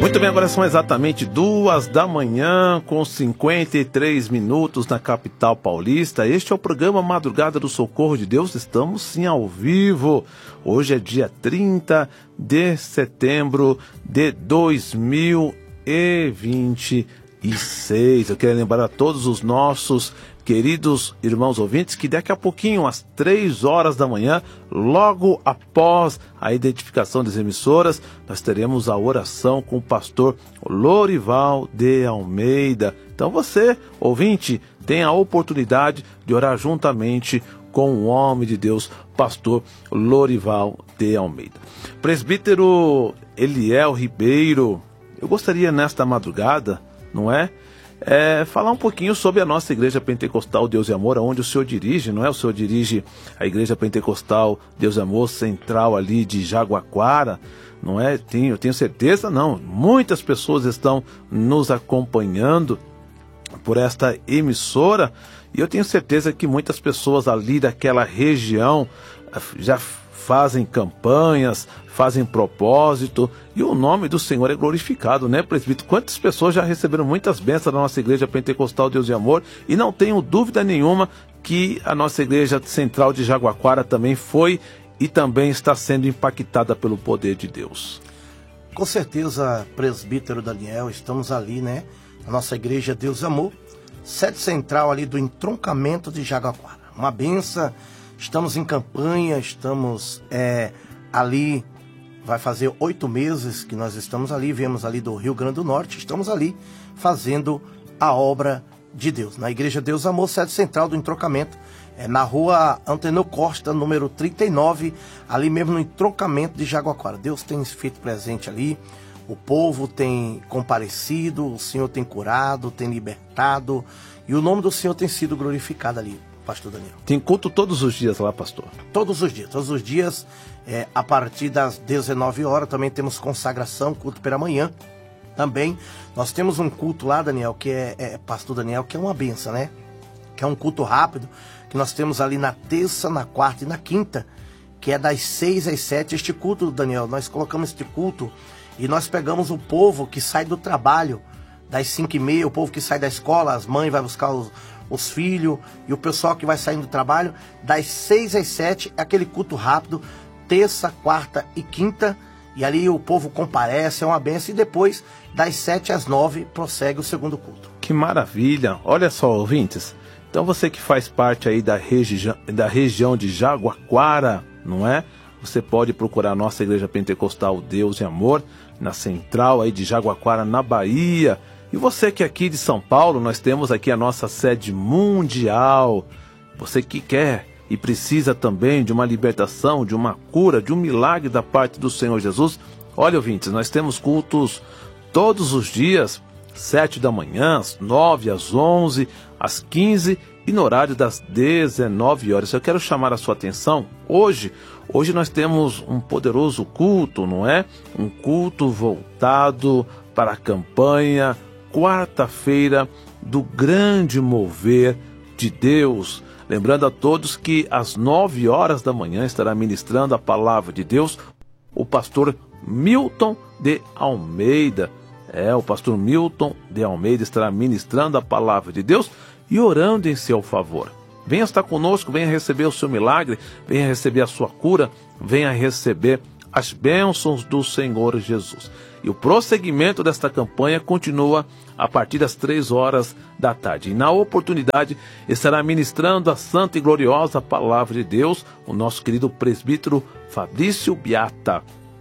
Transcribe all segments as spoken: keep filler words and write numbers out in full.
Muito bem, agora são exatamente duas da manhã, com cinquenta e três minutos na capital paulista. Este é o programa Madrugada do Socorro de Deus. Estamos sim ao vivo. Hoje é dia trinta de setembro de dois mil e vinte e seis. Eu quero lembrar a todos os nossos queridos irmãos ouvintes que daqui a pouquinho, às três horas da manhã, logo após a identificação das emissoras, nós teremos a oração com o pastor Lorival de Almeida. Então você, ouvinte, tem a oportunidade de orar juntamente com o homem de Deus, pastor Lorival de Almeida. Presbítero Eliel Ribeiro, eu gostaria nesta madrugada, não é? É, falar um pouquinho sobre a nossa Igreja Pentecostal Deus e Amor, onde o senhor dirige, não é? O senhor dirige a Igreja Pentecostal Deus e Amor Central ali de Jaguaquara, não é? Tenho, eu tenho certeza, não. Muitas pessoas estão nos acompanhando por esta emissora e eu tenho certeza que muitas pessoas ali daquela região já fazem campanhas, fazem propósito, e o nome do Senhor é glorificado, né, presbítero? Quantas pessoas já receberam muitas bênçãos da nossa Igreja Pentecostal Deus e Amor, e não tenho dúvida nenhuma que a nossa Igreja Central de Jaguaquara também foi e também está sendo impactada pelo poder de Deus. Com certeza, presbítero Daniel, estamos ali, né, na nossa Igreja Deus e Amor, sede central ali do entroncamento de Jaguaquara. Uma benção. Estamos em campanha, estamos é, ali, vai fazer oito meses que nós estamos ali, viemos ali do Rio Grande do Norte, estamos ali fazendo a obra de Deus. Na Igreja Deus Amor, sede central do entroncamento, é na rua Antenor Costa, número trinta e nove, ali mesmo no entroncamento de Jaguaquara. Deus tem se feito presente ali, o povo tem comparecido, o Senhor tem curado, tem libertado, e o nome do Senhor tem sido glorificado ali. Pastor Daniel. Tem culto todos os dias lá, pastor? Todos os dias, todos os dias, é, a partir das dezenove horas, também temos consagração, culto pela manhã. Também, nós temos um culto lá, Daniel, que é, é pastor Daniel, que é uma benção, né? Que é um culto rápido, que nós temos ali na terça, na quarta e na quinta, que é das seis às sete. Este culto, Daniel, nós colocamos este culto e nós pegamos o povo que sai do trabalho, das cinco e meia, o povo que sai da escola, as mães vão buscar os... os filhos e o pessoal que vai saindo do trabalho, das seis às sete, é aquele culto rápido, terça, quarta e quinta, e ali o povo comparece, é uma benção, e depois, das sete às nove, prossegue o segundo culto. Que maravilha! Olha só, ouvintes, então você que faz parte aí da, regi da região de Jaguaquara, não é? Você pode procurar a nossa Igreja Pentecostal Deus e Amor, na central aí de Jaguaquara, na Bahia. E você que é aqui de São Paulo, nós temos aqui a nossa sede mundial. Você que quer e precisa também de uma libertação, de uma cura, de um milagre da parte do Senhor Jesus. Olha, ouvintes, nós temos cultos todos os dias, sete da manhã, às nove, às onze, às quinze e no horário das dezenove horas. Eu quero chamar a sua atenção. Hoje, hoje nós temos um poderoso culto, não é? Um culto voltado para a campanha quarta-feira do grande mover de Deus. Lembrando a todos que às nove horas da manhã estará ministrando a palavra de Deus o pastor Milton de Almeida. É, o pastor Milton de Almeida estará ministrando a palavra de Deus e orando em seu favor. Venha estar conosco, venha receber o seu milagre, venha receber a sua cura, venha receber as bênçãos do Senhor Jesus. E o prosseguimento desta campanha continua a partir das três horas da tarde. E na oportunidade estará ministrando a santa e gloriosa palavra de Deus o nosso querido presbítero Fabrício Biata.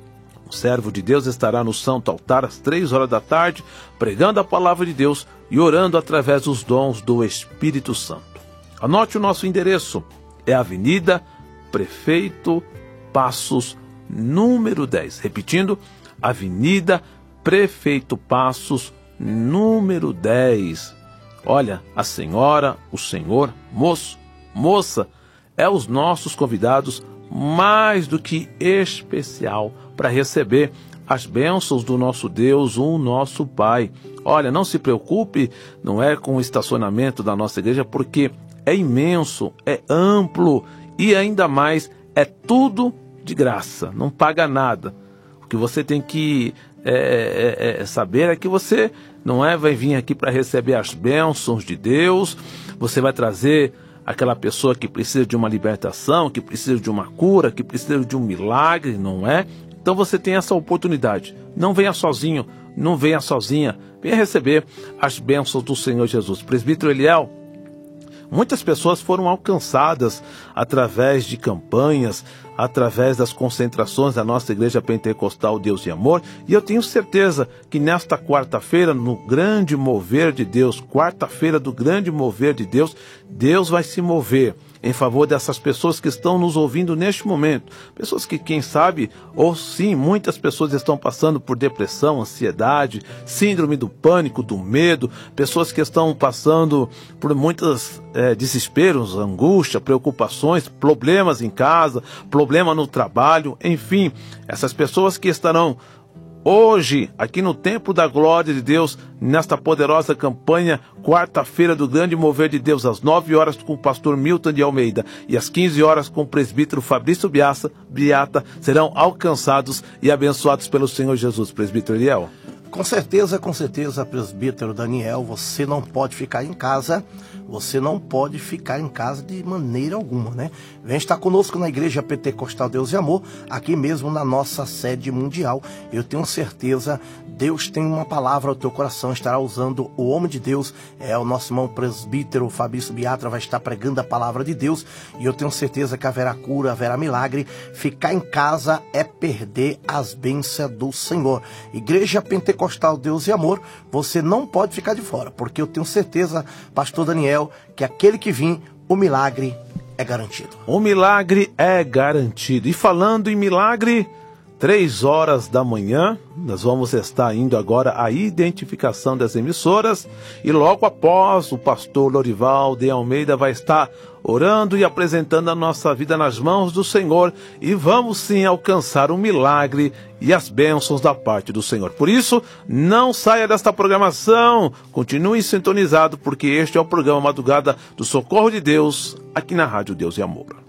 O servo de Deus estará no santo altar às três horas da tarde, pregando a palavra de Deus e orando através dos dons do Espírito Santo. Anote o nosso endereço, é a Avenida Prefeito Passos, número dez. Repetindo, Avenida Prefeito Passos, número dez. Olha, a senhora, o senhor, moço, moça, é os nossos convidados mais do que especial para receber as bênçãos do nosso Deus, o nosso Pai. Olha, não se preocupe, não é com o estacionamento da nossa igreja, porque é imenso, é amplo e ainda mais é tudo de graça, não paga nada. O que você tem que é, é, saber é que você não é vai vir aqui para receber as bênçãos de Deus, você vai trazer aquela pessoa que precisa de uma libertação, que precisa de uma cura, que precisa de um milagre, não é? Então você tem essa oportunidade. Não venha sozinho, não venha sozinha. Venha receber as bênçãos do Senhor Jesus. Presbítero Eliel, muitas pessoas foram alcançadas através de campanhas, através das concentrações da nossa Igreja Pentecostal Deus e Amor, e eu tenho certeza que nesta quarta-feira, no grande mover de Deus, quarta-feira do grande mover de Deus, Deus vai se mover em favor dessas pessoas que estão nos ouvindo neste momento. Pessoas que, quem sabe, ou sim, muitas pessoas estão passando por depressão, ansiedade, síndrome do pânico, do medo, pessoas que estão passando por muitos é, desesperos, angústia, preocupações, problemas em casa, problema no trabalho, enfim, essas pessoas que estarão hoje, aqui no Templo da Glória de Deus, nesta poderosa campanha, quarta-feira do grande mover de Deus, às nove horas com o pastor Milton de Almeida e às quinze horas com o presbítero Fabrício Biasa, Biata, serão alcançados e abençoados pelo Senhor Jesus. Presbítero Eliel. Com certeza, com certeza, presbítero Daniel, você não pode ficar em casa, você não pode ficar em casa de maneira alguma, né? Vem estar conosco na Igreja Pentecostal Deus e Amor, aqui mesmo na nossa sede mundial. Eu tenho certeza, Deus tem uma palavra ao teu coração, estará usando o homem de Deus, é o nosso irmão presbítero Fabrício Biatra, vai estar pregando a palavra de Deus, e eu tenho certeza que haverá cura, haverá milagre. Ficar em casa é perder as bênçãos do Senhor. Igreja Pentecostal Deus e Amor, você não pode ficar de fora, porque eu tenho certeza, pastor Daniel, que aquele que vir, o milagre é garantido. O milagre é garantido. E falando em milagre, três horas da manhã, nós vamos estar indo agora à identificação das emissoras, e logo após o pastor Lorival de Almeida vai estar orando e apresentando a nossa vida nas mãos do Senhor, e vamos sim alcançar o milagre e as bênçãos da parte do Senhor. Por isso, não saia desta programação, continue sintonizado, porque este é o programa Madrugada do Socorro de Deus, aqui na Rádio Deus e Amor.